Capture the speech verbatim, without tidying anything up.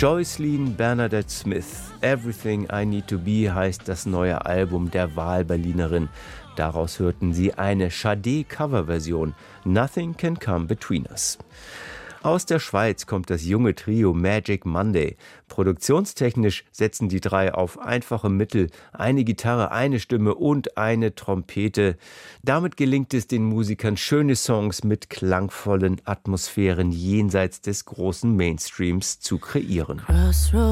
Joycelyn Bernadette Smith, Everything I Need to Be heißt das neue Album der Wahlberlinerin. Daraus hörten Sie eine Sade-Coverversion, Nothing Can Come Between Us. Aus der Schweiz kommt das junge Trio Magic Monday. Produktionstechnisch setzen die drei auf einfache Mittel, eine Gitarre, eine Stimme und eine Trompete. Damit gelingt es den Musikern, schöne Songs mit klangvollen Atmosphären jenseits des großen Mainstreams zu kreieren. Crossroads.